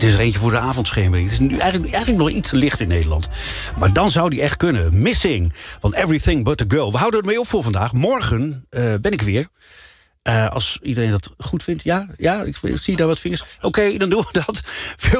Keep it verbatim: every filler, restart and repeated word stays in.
is er eentje voor de avondschemering. Het is nu eigenlijk, eigenlijk nog iets te licht in Nederland. Maar dan zou die echt kunnen. Missing van Everything But The Girl. We houden ermee op voor vandaag. Morgen uh, ben ik weer. Uh, als iedereen dat goed vindt. Ja, ja ik, ik zie daar wat vingers. Oké, okay, dan doen we dat. Veel